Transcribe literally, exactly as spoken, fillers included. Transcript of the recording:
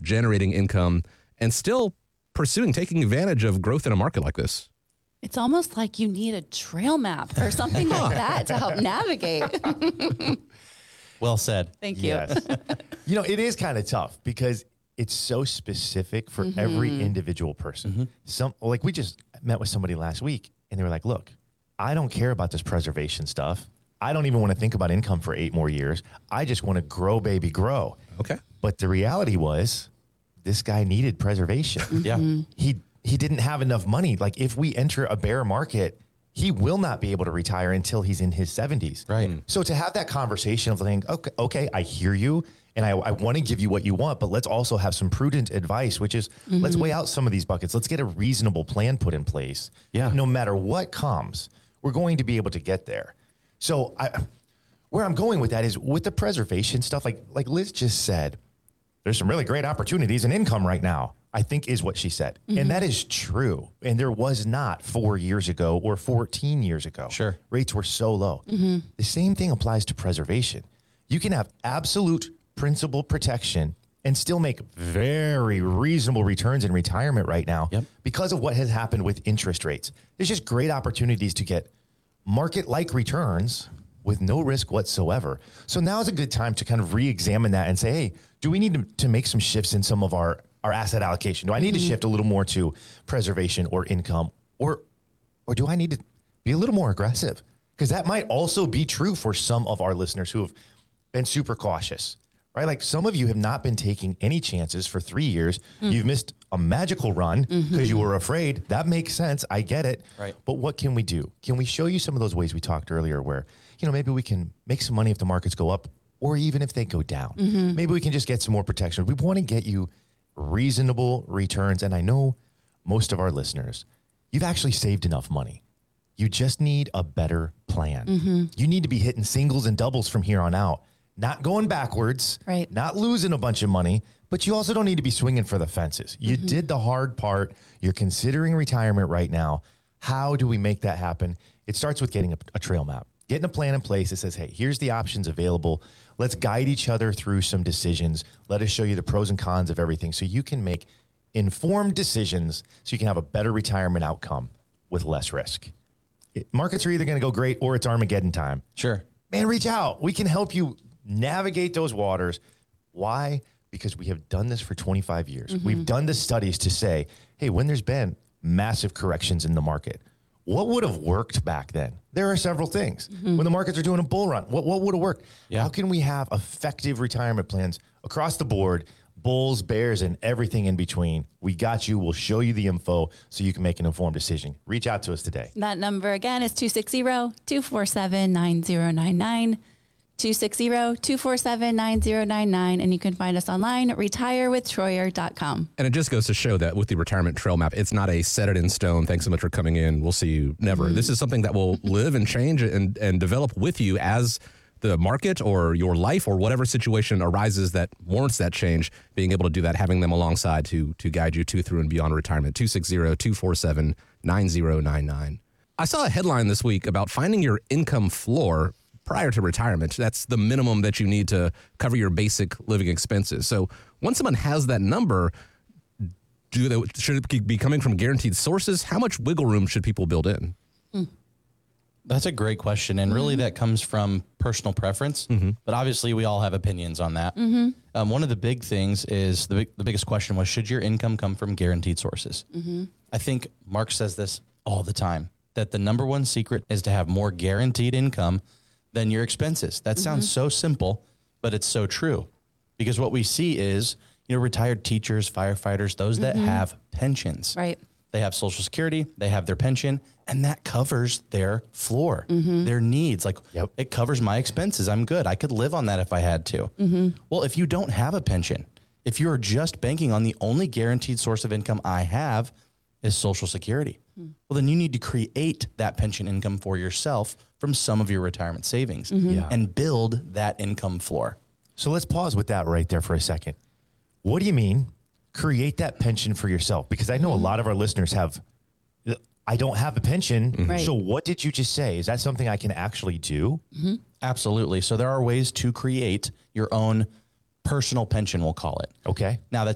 generating income, and still pursuing, taking advantage of growth in a market like this? It's almost like you need a trail map or something like that to help navigate. Well said. Thank you. Yes. You know, it is kind of tough because it's so specific for mm-hmm. every individual person. Mm-hmm. Some like we just met with somebody last week and they were like, look, I don't care about this preservation stuff. I don't even want to think about income for eight more years. I just want to grow, baby, grow. Okay. But the reality was this guy needed preservation. Yeah. He he didn't have enough money. Like if we enter a bear market, he will not be able to retire until he's in his seventies. Right. So to have that conversation of saying, okay, okay, I hear you and I, I want to give you what you want, but let's also have some prudent advice, which is mm-hmm. let's weigh out some of these buckets. Let's get a reasonable plan put in place. Yeah. No matter what comes, we're going to be able to get there. So I, where I'm going with that is with the preservation stuff, like, like Liz just said, there's some really great opportunities in income right now, I think is what she said. Mm-hmm. And that is true. And there was not four years ago or fourteen years ago. Sure. Rates were so low. Mm-hmm. The same thing applies to preservation. You can have absolute principal protection and still make very reasonable returns in retirement right now yep. because of what has happened with interest rates. There's just great opportunities to get market-like returns with no risk whatsoever. So now is a good time to kind of re-examine that and say, hey, do we need to, to make some shifts in some of our, our asset allocation? Do I need mm-hmm. to shift a little more to preservation or income? Or, or do I need to be a little more aggressive? Because that might also be true for some of our listeners who have been super cautious, right? Like some of you have not been taking any chances for three years. Mm. You've missed a magical run because mm-hmm. you were afraid. That makes sense. I get it. Right. But what can we do? Can we show you some of those ways we talked earlier where, you know, maybe we can make some money if the markets go up or even if they go down. Mm-hmm. Maybe we can just get some more protection. We want to get you reasonable returns. And I know most of our listeners, you've actually saved enough money. You just need a better plan. Mm-hmm. You need to be hitting singles and doubles from here on out, not going backwards, right. not losing a bunch of money, but you also don't need to be swinging for the fences. You mm-hmm. did the hard part. You're considering retirement right now. How do we make that happen? It starts with getting a, a trail map, getting a plan in place that says, hey, here's the options available. Let's guide each other through some decisions. Let us show you the pros and cons of everything so you can make informed decisions so you can have a better retirement outcome with less risk. It, markets are either going to go great or it's Armageddon time. Sure. Man, reach out. We can help you navigate those waters. Why? Because we have done this for twenty-five years. Mm-hmm. We've done the studies to say, hey, when there's been massive corrections in the market, what would have worked back then? There are several things. Mm-hmm. When the markets are doing a bull run, what, what would have worked? Yeah. How can we have effective retirement plans across the board, bulls, bears, and everything in between? We got you. We'll show you the info so you can make an informed decision. Reach out to us today. That number again is two six zero, two four seven, nine zero nine nine. two six zero, two four seven, nine zero nine nine. And you can find us online at retire with troyer dot com. And it just goes to show that with the retirement trail map, it's not a set it in stone. Thanks so much for coming in. We'll see you never. Mm-hmm. This is something that will live and change and, and develop with you as the market or your life or whatever situation arises that warrants that change, being able to do that, having them alongside to to guide you to, through, and beyond retirement. two six zero, two four seven, nine zero nine nine. I saw a headline this week about finding your income floor prior to retirement. That's the minimum that you need to cover your basic living expenses. So once someone has that number, do they, should it be coming from guaranteed sources? How much wiggle room should people build in? Mm. That's a great question. And really that comes from personal preference, mm-hmm. but obviously we all have opinions on that. Mm-hmm. Um, one of the big things is the, big, the biggest question was, should your income come from guaranteed sources? Mm-hmm. I think Mark says this all the time, that the number one secret is to have more guaranteed income than your expenses. That sounds mm-hmm. so simple, but it's so true. Because what we see is, you know, retired teachers, firefighters, those mm-hmm. that have pensions. Right. They have Social Security, they have their pension, and that covers their floor, mm-hmm. their needs. Like, yep. it covers my expenses. I'm good. I could live on that if I had to. Mm-hmm. Well, if you don't have a pension, if you're just banking on the only guaranteed source of income I have is Social Security, mm. well, then you need to create that pension income for yourself from some of your retirement savings mm-hmm. yeah. and build that income floor. So let's pause with that right there for a second. What do you mean create that pension for yourself? Because I know mm-hmm. a lot of our listeners have, I don't have a pension. Mm-hmm. Right. So what did you just say? Is that something I can actually do? Mm-hmm. Absolutely. So there are ways to create your own personal pension, we'll call it. Okay. Now that's